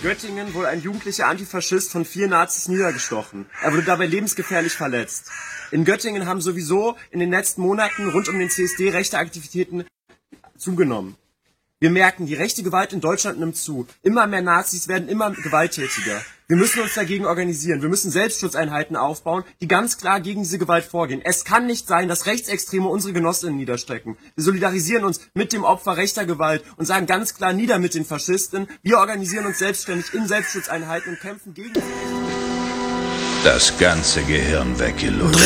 Göttingen wurde ein jugendlicher Antifaschist von 4 Nazis niedergestochen. Er wurde dabei lebensgefährlich verletzt. In Göttingen haben sowieso in den letzten Monaten rund um den CSD rechte Aktivitäten zugenommen. Wir merken, die rechte Gewalt in Deutschland nimmt zu. Immer mehr Nazis werden immer gewalttätiger. Wir müssen uns dagegen organisieren. Wir müssen Selbstschutzeinheiten aufbauen, die ganz klar gegen diese Gewalt vorgehen. Es kann nicht sein, dass Rechtsextreme unsere Genossinnen niederstrecken. Wir solidarisieren uns mit dem Opfer rechter Gewalt und sagen ganz klar nieder mit den Faschisten. Wir organisieren uns selbstständig in Selbstschutzeinheiten und kämpfen gegen... Das ganze Gehirn weggelutscht.